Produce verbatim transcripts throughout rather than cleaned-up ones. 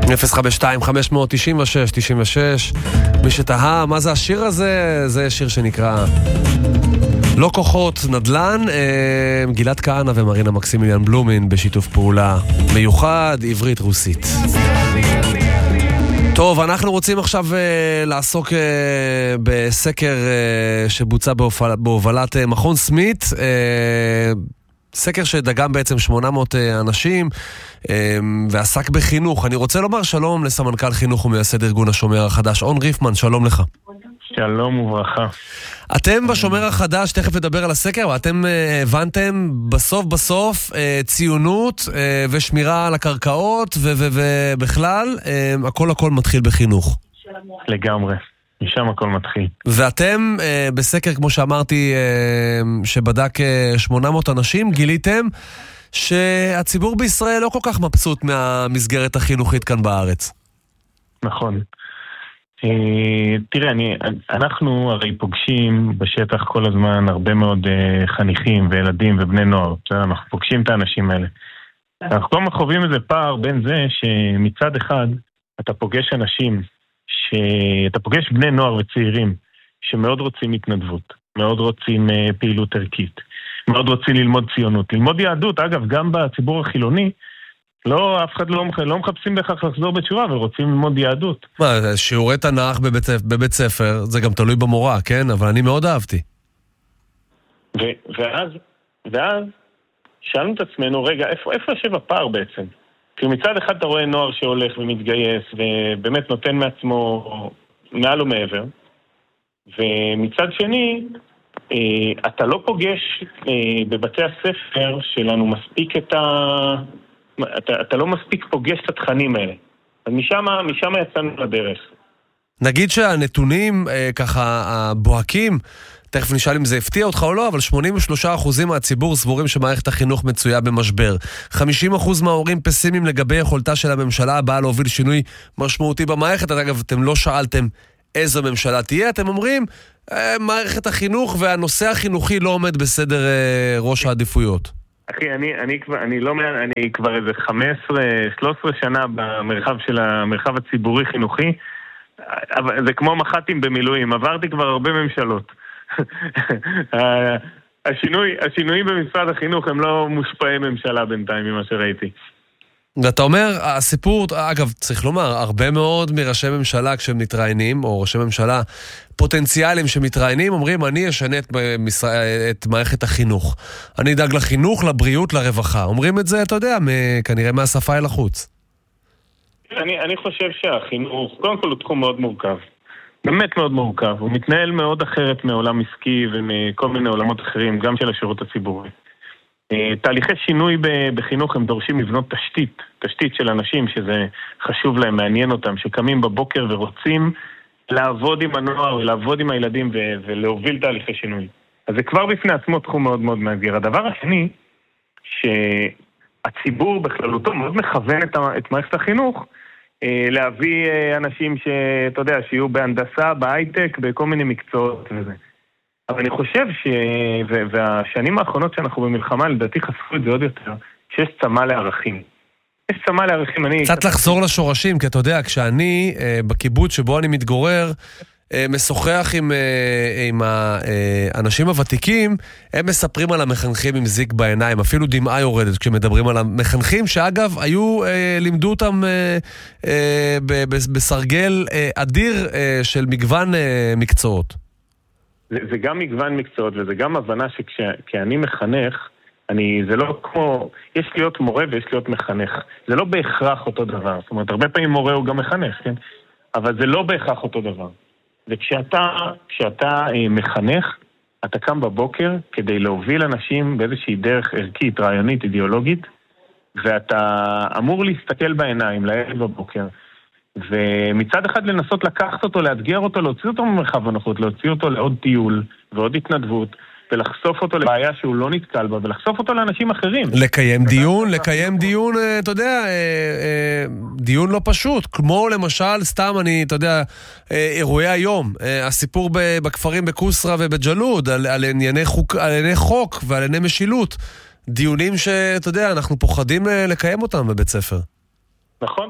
אפס חמש שתיים חמש תשע שש תשע שש. מי שתהה מה זה השיר הזה, זה שיר שנקרא לא כוחות נדל"ן, גלעד כהנא ומרינה מקסימיליאן בלומין בשיתוף פעולה מיוחד, עברית רוסית. טוב, אנחנו רוצים עכשיו uh, לעסוק uh, בסקר uh, שבוצע בהופל, בהובלת uh, מכון סמית, uh, סקר שדגם בעצם שמונה מאות uh, אנשים uh, ועסק בחינוך. אני רוצה לומר שלום לסמנכ"ל חינוך ומייסד ארגון השומר החדש, און ריפמן, שלום לך. שלום וברכה. אתם בשומר החדש, תכף נדבר על הסקר, ואתם uh, הבנתם בסוף בסוף uh, ציונות uh, ושמירה על הקרקעות ובכלל, uh, הכל הכל מתחיל בחינוך. לגמרי, משם הכל מתחיל. ואתם uh, בסקר, כמו שאמרתי, uh, שבדק uh, שמונה מאות אנשים, גיליתם שהציבור בישראל לא כל כך מבסוט מהמסגרת החינוכית כאן בארץ. נכון. תראה, אני, אנחנו הרי פוגשים בשטח כל הזמן הרבה מאוד חניכים וילדים ובני נוער. אנחנו פוגשים את האנשים האלה. אנחנו כל הזמן חווים איזה פער בין זה שמצד אחד אתה פוגש אנשים, שאתה פוגש בני נוער וצעירים שמאוד רוצים התנדבות, מאוד רוצים פעילות ערכית, מאוד רוצים ללמוד ציונות, ללמוד יהדות. אגב, גם בציבור החילוני, לא, אף אחד לא, לא מחפשים בכך לחזור בתשובה ורוצים ללמוד יהדות. מה, שיעורי תנ"ך בבית, בבית ספר, זה גם תלוי במורה, כן? אבל אני מאוד אהבתי. ו, ואז, ואז, שאלנו את עצמנו, רגע, איפה, איפה יושב הפער בעצם? כי מצד אחד אתה רואה נוער שהולך ומתגייס, ובאמת נותן מעצמו מעל ומעבר, ומצד שני, אתה לא פוגש בבתי הספר שלנו מספיק את ה... אתה, אתה לא מספיק פוגש את התכנים האלה. אז משם, משם יצאנו לדרך. נגיד שהנתונים אה, ככה הבוהקים, תכף נשאל אם זה הפתיע אותך או לא, אבל שמונים ושלושה אחוז מהציבור סבורים שמערכת החינוך מצויה במשבר. חמישים אחוז מההורים פסימיים לגבי יכולתה של הממשלה הבאה להוביל שינוי משמעותי במערכת. אגב, אתם לא שאלתם איזו ממשלה תהיה, אתם אומרים, אה, מערכת החינוך והנושא החינוכי לא עומד בסדר אה, ראש העדיפויות. אחי, אני, אני כבר, אני לא, אני כבר איזה חמש עשרה, שלוש עשרה שנה במרחב של המרחב הציבורי חינוכי, אבל זה כמו מח"טים במילואים, עברתי כבר הרבה ממשלות. השינוי, השינויים במשרד החינוך הם לא מושפעי ממשלה בינתיים ממה שראיתי. ואתה אומר, הסיפור, אגב, צריך לומר, הרבה מאוד מראשי ממשלה כשהם מתראיינים, או ראשי ממשלה פוטנציאליים שמתראיינים, אומרים, אני אשנה את, את מערכת החינוך. אני אדאג לחינוך, לבריאות, לרווחה. אומרים את זה, אתה יודע, כנראה מהשפה אל החוץ. אני, אני חושב שהחינוך, קודם כל הוא תחום מאוד מורכב. באמת מאוד מורכב. הוא מתנהל מאוד אחרת מעולם עסקי ומכל מיני עולמות אחרים, גם של השירות הציבורי. תהליכי שינוי בחינוך הם דורשים לבנות תשתית, תשתית של אנשים שזה חשוב להם, מעניין אותם, שקמים בבוקר ורוצים לעבוד עם הנוער ולעבוד עם הילדים ולהוביל תהליכי שינוי. אז זה כבר בפני עצמו תחום מאוד מאוד מאתגר. הדבר השני, שהציבור בכללותו מאוד מכוון את מערכת החינוך, להביא אנשים שאתה יודע, שיהיו בהנדסה, בהייטק, בכל מיני מקצועות וזה. אבל אני חושב ש... והשנים האחרונות שאנחנו במלחמה, לדעתי חשפו את זה עוד יותר, שיש צמא לערכים. יש צמא לערכים, אני... קצת לחזור לשורשים, כי אתה יודע, כשאני בקיבוץ שבו אני מתגורר, משוחח עם, עם האנשים הוותיקים, הם מספרים על המחנכים עם זיק בעיניים, אפילו דמעה יורדת כשמדברים על המחנכים, שאגב, היו, לימדו אותם בסרגל אדיר של מגוון מקצועות. זה, זה גם מגוון מקצועות, וזה גם הבנה שכשאני מחנך, אני, זה לא כמו, יש להיות מורה ויש להיות מחנך. זה לא בהכרח אותו דבר. זאת אומרת, הרבה פעמים מורה הוא גם מחנך, כן? אבל זה לא בהכרח אותו דבר. וכשאתה, כשאתה אה, מחנך, אתה קם בבוקר כדי להוביל אנשים באיזושהי דרך ערכית, רעיונית, אידיאולוגית, ואתה אמור להסתכל בעיניים, לילד בבוקר, ומצד אחד לנסות לקחת אותו, לאתגר אותו, להוציא אותו ממרחב הנוחות, להוציא אותו לעוד טיול ועוד התנדבות, ולחשוף אותו לבעיה שהוא לא נתקל בה, ולחשוף אותו לאנשים אחרים. לקיים דיון, לקיים דיון, אתה יודע, דיון לא פשוט, כמו למשל, סתם אני, אתה יודע, אירועי היום, הסיפור בכפרים בקוסרה ובג'לוד, על, על ענייני חוק, על ענייני חוק ועל ענייני משילות, דיונים שאתה יודע, אנחנו פוחדים לקיים אותם בבית ספר. נכון.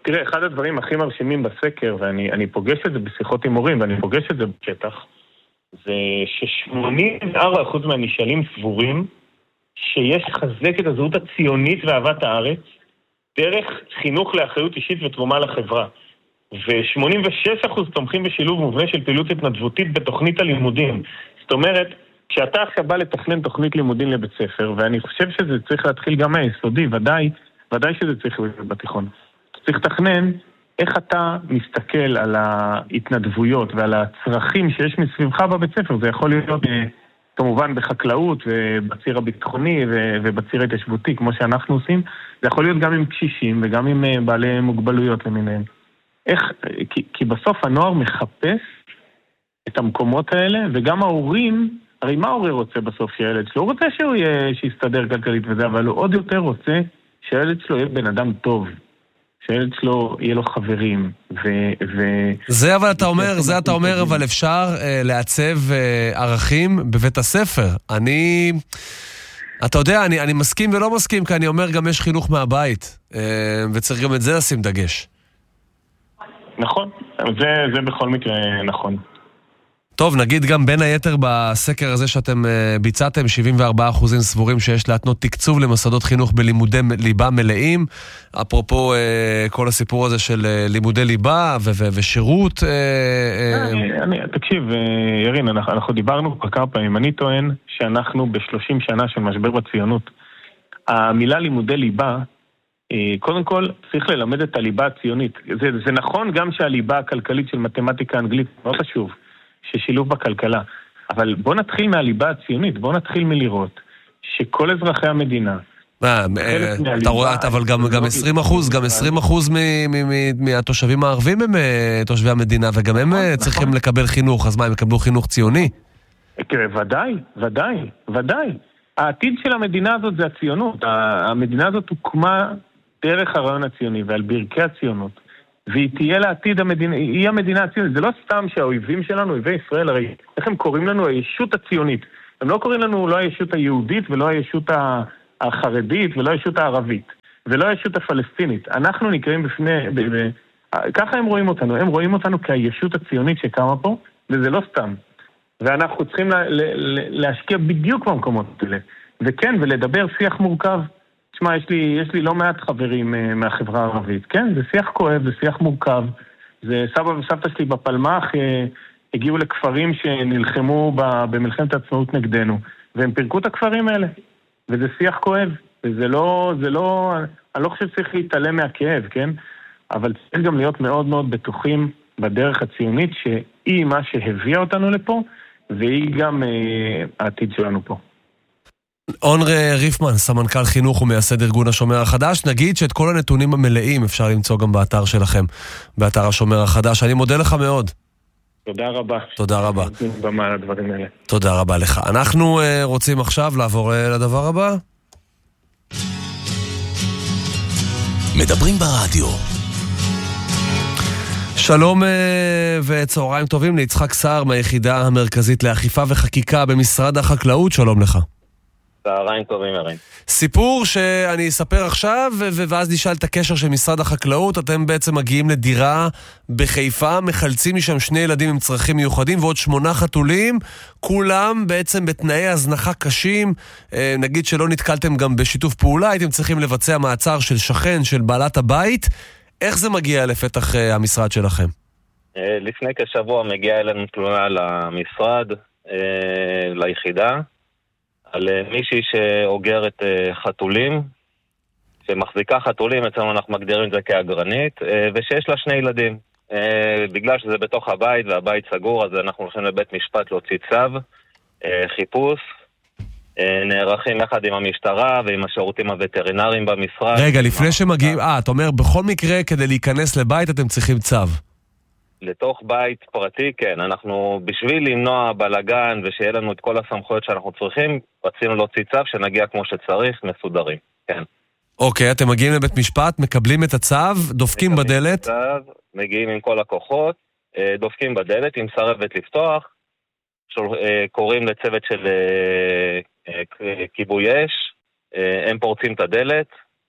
תראה, אחד הדברים הכי מרשימים בסקר, ואני אני פוגש את זה בשיחות עם הורים, ואני פוגש את זה בשטח, זה ש-שמונים וארבעה אחוז מהנשאלים סבורים שיש לחזק את הזהות הציונית ואהבת הארץ דרך חינוך לאחריות אישית ותרומה לחברה. ו-שמונים ושש אחוז תומכים בשילוב מובנה של פעילות התנדבותית בתוכנית הלימודים. זאת אומרת, כשאתה עכשיו בא לתכנן תוכנית לימודים לבית ספר, ואני חושב שזה צריך להתחיל גם מהיסודי, ודאי, ודאי שזה צריך להיות בתיכון. צריך לתכנן איך אתה מסתכל על ההתנדבויות ועל הצרכים שיש מסביבך בבית ספר. זה יכול להיות כמובן בחקלאות ובציר הביטחוני ובציר ההתיישבותי, כמו שאנחנו עושים. זה יכול להיות גם עם קשישים וגם עם בעלי מוגבלויות למיניהם. איך, כי, כי בסוף הנוער מחפש את המקומות האלה, וגם ההורים, הרי מה ההורה רוצה בסוף שהילד שלו? הוא רוצה שהוא יהיה, שיסתדר כלכלית וזה, אבל הוא עוד יותר רוצה שהילד שלו יהיה בן אדם טוב. שהילד שלו יהיה לו חברים, ו... ו... זה אבל אתה אומר, זה אתה אומר, אבל אפשר אה, לעצב אה, ערכים בבית הספר. אני... אתה יודע, אני, אני מסכים ולא מסכים, כי אני אומר גם יש חינוך מהבית, אה, וצריך גם את זה לשים דגש. נכון, זה, זה בכל מקרה נכון. טוב, נגיד גם בין היתר בסקר הזה שאתם uh, ביצעתם, שבעים וארבעה אחוז סבורים שיש להתנות תקצוב למוסדות חינוך בלימודי ליבה מלאים. אפרופו uh, כל הסיפור הזה של uh, לימודי ליבה ו- ו- ושירות. Uh, אני, אני, תקשיב, ירין, אנחנו, אנחנו דיברנו כבר כמה פעמים. אני טוען שאנחנו ב-שלושים שנה של משבר בציונות. המילה לימודי ליבה, קודם כל צריך ללמד את הליבה הציונית. זה, זה נכון גם שהליבה הכלכלית של מתמטיקה אנגלית מאוד חשוב. ששילוב בכלכלה. אבל בוא נתחיל מהליבה הציונית, בוא נתחיל מלראות שכל אזרחי המדינה... אתה רואה, אבל גם עשרים אחוז, גם עשרים אחוז מהתושבים הערבים הם תושבי המדינה, וגם הם צריכים לקבל חינוך, אז מה, הם יקבלו חינוך ציוני? ודאי, ודאי, ודאי. העתיד של המדינה הזאת זה הציונות. המדינה הזאת הוקמה דרך הרעיון הציוני ועל ברכי הציונות. והיא תהיה לעתיד המדינה, היא המדינה הציונית. זה לא סתם שהאויבים שלנו, אויבי ישראל, הרי איך הם קוראים לנו? הישות הציונית. הם לא קוראים לנו לא הישות היהודית ולא הישות החרדית ולא הישות הערבית ולא הישות הפלסטינית. אנחנו נקראים בפני, ב, ב, ככה הם רואים אותנו. הם רואים אותנו כהישות הציונית שקמה פה, וזה לא סתם. ואנחנו צריכים לה, לה, להשקיע בדיוק במקומות האלה. וכן, ולדבר שיח מורכב. תשמע, יש לי, יש לי לא מעט חברים uh, מהחברה הערבית. כן, זה שיח כואב, זה שיח מורכב. זה סבא וסבתא שלי בפלמח uh, הגיעו לכפרים שנלחמו ב, במלחמת העצמאות נגדנו, והם פירקו את הכפרים האלה. וזה שיח כואב, וזה לא, זה לא, אני לא חושב שצריך להתעלם מהכאב, כן? אבל צריך גם להיות מאוד מאוד בטוחים בדרך הציונית, שהיא מה שהביאה אותנו לפה, והיא גם uh, העתיד שלנו פה. אונר ריפמן, סמנכ"ל חינוך ומייסד ארגון השומר החדש. נגיד שאת כל הנתונים המלאים אפשר למצוא גם באתר שלכם, באתר השומר החדש. אני מודה לך מאוד. תודה רבה. תודה רבה. במה לדברים האלה. תודה רבה לך. אנחנו uh, רוצים עכשיו לעבור uh, לדבר הבא. מדברים ברדיו. שלום וצהריים טובים ליצחק סער מהיחידה המרכזית לאכיפה וחקיקה במשרד החקלאות. שלום לך. צהריים טובים, ירין. סיפור שאני אספר עכשיו, ואז נשאל את הקשר של משרד החקלאות. אתם בעצם מגיעים לדירה בחיפה, מחלצים משם שני ילדים עם צרכים מיוחדים ועוד שמונה חתולים, כולם בעצם בתנאי הזנחה קשים. נגיד שלא נתקלתם גם בשיתוף פעולה, הייתם צריכים לבצע מעצר של שכן, של בעלת הבית. איך זה מגיע לפתח המשרד שלכם? לפני כשבוע מגיע אלינו תלונה למשרד, ליחידה, על מישהי שאוגרת חתולים, שמחזיקה חתולים, אצלנו אנחנו מגדירים את זה כאגרנית, ושיש לה שני ילדים. בגלל שזה בתוך הבית והבית סגור, אז אנחנו הולכים לבית משפט להוציא צו, חיפוש, נערכים יחד עם המשטרה ועם השירותים הווטרינריים במשרד. רגע, לפני שמגיעים, אה, אתה אומר, בכל מקרה כדי להיכנס לבית אתם צריכים צו. לתוך בית פרטי, כן. אנחנו, בשביל למנוע בלגן ושיהיה לנו את כל הסמכויות שאנחנו צריכים, רצינו להוציא צו שנגיע כמו שצריך, מסודרים, כן. אוקיי, אתם מגיעים לבית משפט, מקבלים את הצו, דופקים בדלת. צו, מגיעים עם כל הכוחות, דופקים בדלת, עם סרבת לפתוח, קוראים לצוות של כיבוי אש, הם פורצים את הדלת,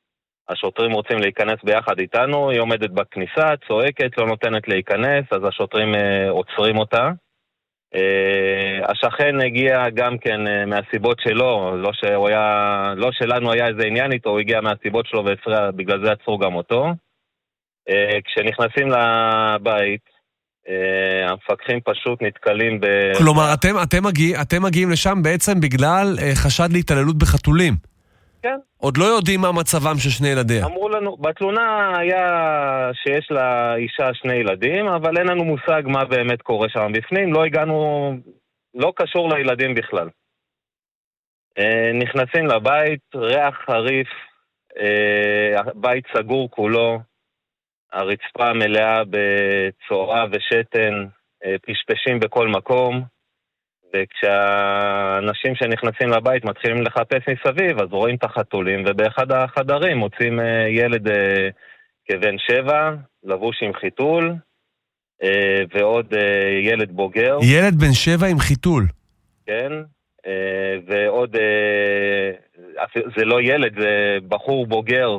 השוטרים רוצים להיכנס ביחד איתנו, היא עומדת בכניסה, צועקת, לא נותנת להיכנס, אז השוטרים אה, עוצרים אותה. אה, השכן הגיע גם כן אה, מהסיבות שלו, לא, שהוא היה, לא שלנו היה איזה עניין איתו, הוא הגיע מהסיבות שלו ובגלל זה עצרו גם אותו. אה, כשנכנסים לבית, Uh, המפקחים פשוט נתקלים ב... כלומר, אתם, אתם, מגיע, אתם מגיעים לשם בעצם בגלל uh, חשד להתעללות בחתולים. כן. עוד לא יודעים מה מצבם של שני ילדיה. אמרו לנו, בתלונה היה שיש לאישה שני ילדים, אבל אין לנו מושג מה באמת קורה שם בפנים, לא הגענו, לא קשור לילדים בכלל. Uh, נכנסים לבית, ריח חריף, uh, בית סגור כולו, הרצפה מלאה בצורה ושתן, פשפשים בכל מקום, וכשהאנשים שנכנסים לבית מתחילים לחפש מסביב, אז רואים את החתולים, ובאחד החדרים מוצאים ילד כבן שבע, לבוש עם חיתול, ועוד ילד בוגר. ילד בן שבע עם חיתול. כן, ועוד, זה לא ילד, זה בחור בוגר,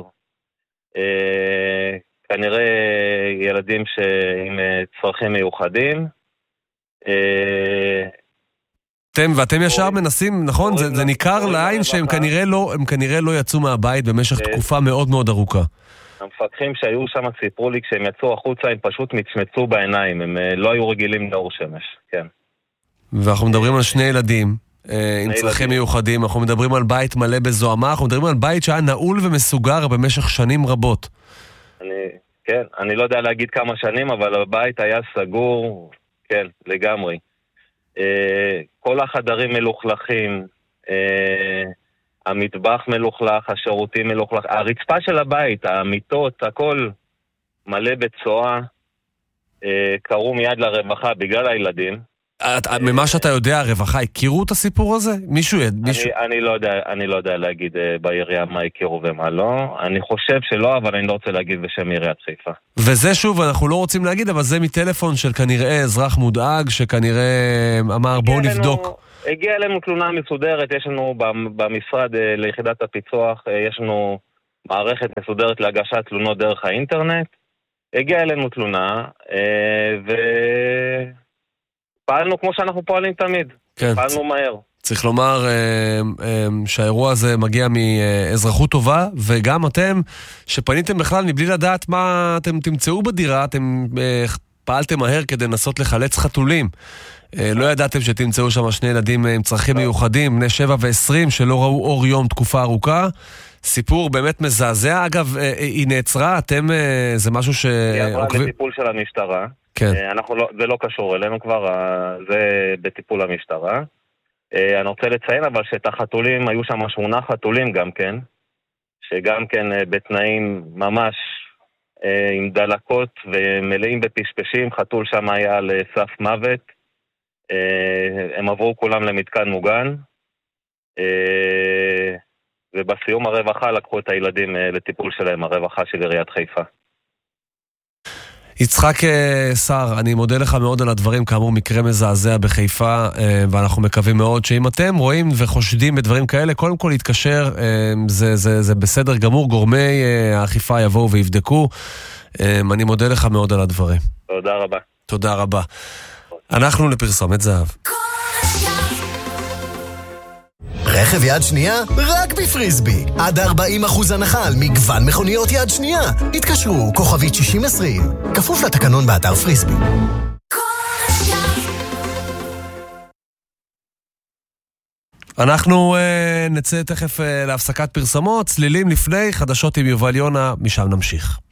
כנראה ילדים עם צרכים מיוחדים. אתם, ואתם ישר מנסים, נכון? זה, זה ניכר לעין שהם כנראה לא, הם כנראה לא יצאו מהבית במשך תקופה מאוד מאוד ארוכה. המפקחים שהיו שם סיפרו לי, כשהם יצאו החוצה הם פשוט מצמצו בעיניים, הם לא היו רגילים לאור שמש, כן. ואנחנו מדברים על שני ילדים עם צרכים מיוחדים, אנחנו מדברים על בית מלא בזוהמה, אנחנו מדברים על בית שהיה נעול ומסוגר במשך שנים רבות. אני, כן, אני לא יודע להגיד כמה שנים, אבל הבית היה סגור, כן, לגמרי. אה, כל החדרים מלוכלכים, אה, המטבח מלוכלך, השירותים מלוכלך, הרצפה של הבית, המיטות, הכל מלא בצועה, אה, קראו מיד לרווחה בגלל הילדים. ממה שאתה יודע, הרווחה הכירו את הסיפור הזה? מישהו... אני לא יודע, אני לא יודע להגיד בעירייה מה הכירו ומה לא. אני חושב שלא, אבל אני לא רוצה להגיד בשם עיריית חיפה. וזה שוב, אנחנו לא רוצים להגיד, אבל זה מטלפון של כנראה אזרח מודאג, שכנראה אמר בואו נבדוק. הגיעה אלינו תלונה מסודרת, יש לנו במשרד ליחידת הפיצוח, יש לנו מערכת מסודרת להגשת תלונות דרך האינטרנט. הגיעה אלינו תלונה, ו... פעלנו כמו שאנחנו פועלים תמיד, כן. פעלנו מהר. צריך לומר אה, אה, שהאירוע הזה מגיע מאזרחות טובה, וגם אתם שפניתם בכלל מבלי לדעת מה אתם תמצאו בדירה, אתם אה, פעלתם מהר כדי לנסות לחלץ חתולים. אה, לא ידעתם שתמצאו שם שני ילדים עם צרכים מיוחדים, בני שבע ועשרים, שלא ראו אור יום תקופה ארוכה. סיפור באמת מזעזע. אגב, אה, היא נעצרה, אתם, אה, זה משהו ש... היא עברה בטיפול של המשטרה. כן. אנחנו לא, זה לא קשור אלינו כבר, זה בטיפול המשטרה. אני רוצה לציין אבל שאת החתולים, היו שם שמונה חתולים גם כן, שגם כן בתנאים ממש עם דלקות ומלאים בפשפשים, חתול שם היה על סף מוות, הם עברו כולם למתקן מוגן, ובסיום הרווחה לקחו את הילדים לטיפול שלהם, הרווחה של עיריית חיפה. יצחק שר, אני מודה לך מאוד על הדברים, כאמור מקרה מזעזע בחיפה, ואנחנו מקווים מאוד שאם אתם רואים וחושדים בדברים כאלה, קודם כל להתקשר, זה, זה, זה בסדר גמור, גורמי האכיפה יבואו ויבדקו. אני מודה לך מאוד על הדברים. תודה רבה. תודה רבה. אנחנו לפרסומת זהב. רכב יד שנייה? רק בפריסבי. עד ארבעים אחוז הנחה על מגוון מכוניות יד שנייה. התקשרו, כוכבית שישים עשרים. כפוף לתקנון באתר פריסבי. אנחנו uh, נצא תכף uh, להפסקת פרסמות, צלילים לפני, חדשות עם יובל יונה, משם נמשיך.